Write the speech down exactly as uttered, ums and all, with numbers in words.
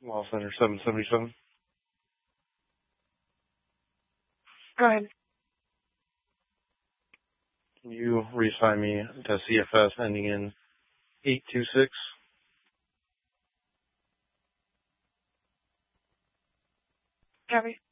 Wall Center seven seventy-seven. Go ahead. Can you reassign me to C F S ending in eight two six? Copy.